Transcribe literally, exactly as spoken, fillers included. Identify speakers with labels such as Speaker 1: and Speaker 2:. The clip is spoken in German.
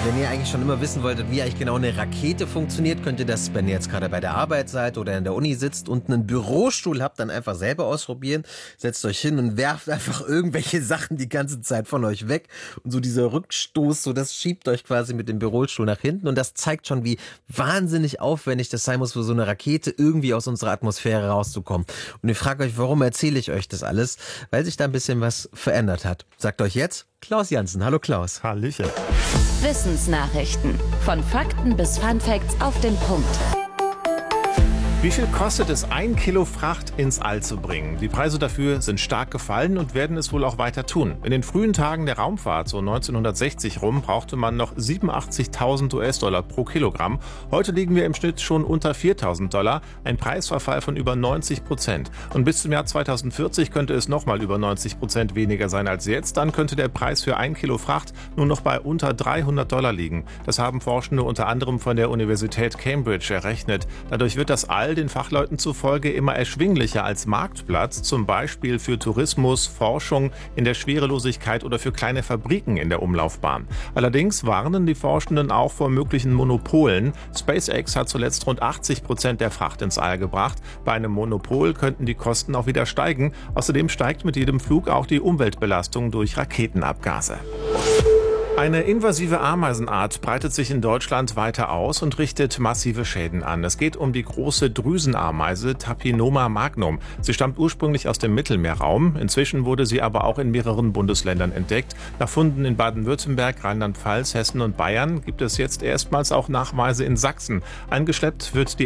Speaker 1: Wenn ihr eigentlich schon immer wissen wolltet, wie eigentlich genau eine Rakete funktioniert, könnt ihr das, wenn ihr jetzt gerade bei der Arbeit seid oder in der Uni sitzt und einen Bürostuhl habt, dann einfach selber ausprobieren. Setzt euch hin und werft einfach irgendwelche Sachen die ganze Zeit von euch weg. Und so dieser Rückstoß, so das schiebt euch quasi mit dem Bürostuhl nach hinten. Und das zeigt schon, wie wahnsinnig aufwendig das sein muss, für so eine Rakete irgendwie aus unserer Atmosphäre rauszukommen. Und ich frage euch, warum erzähle ich euch das alles? Weil sich da ein bisschen was verändert hat. Sagt euch jetzt Klaus Janzen. Hallo Klaus.
Speaker 2: Hallöchen.
Speaker 3: Wissensnachrichten. Von Fakten bis Funfacts auf den Punkt.
Speaker 2: Wie viel kostet es, ein Kilo Fracht ins All zu bringen? Die Preise dafür sind stark gefallen und werden es wohl auch weiter tun. In den frühen Tagen der Raumfahrt, so neunzehnhundertsechzig rum, brauchte man noch siebenundachtzigtausend US-Dollar pro Kilogramm. Heute liegen wir im Schnitt schon unter viertausend Dollar, ein Preisverfall von über neunzig Prozent. Und bis zum Jahr zweitausendvierzig könnte es nochmal über neunzig Prozent weniger sein als jetzt. Dann könnte der Preis für ein Kilo Fracht nur noch bei unter dreihundert Dollar liegen. Das haben Forschende unter anderem von der Universität Cambridge errechnet. Dadurch wird das All den Fachleuten zufolge immer erschwinglicher als Marktplatz, zum Beispiel für Tourismus, Forschung in der Schwerelosigkeit oder für kleine Fabriken in der Umlaufbahn. Allerdings warnen die Forschenden auch vor möglichen Monopolen. SpaceX hat zuletzt rund achtzig Prozent der Fracht ins All gebracht. Bei einem Monopol könnten die Kosten auch wieder steigen. Außerdem steigt mit jedem Flug auch die Umweltbelastung durch Raketenabgase. Eine invasive Ameisenart breitet sich in Deutschland weiter aus und richtet massive Schäden an. Es geht um die große Drüsenameise Tapinoma magnum. Sie stammt ursprünglich aus dem Mittelmeerraum. Inzwischen wurde sie aber auch in mehreren Bundesländern entdeckt. Nach Funden in Baden-Württemberg, Rheinland-Pfalz, Hessen und Bayern gibt es jetzt erstmals auch Nachweise in Sachsen. Eingeschleppt wird die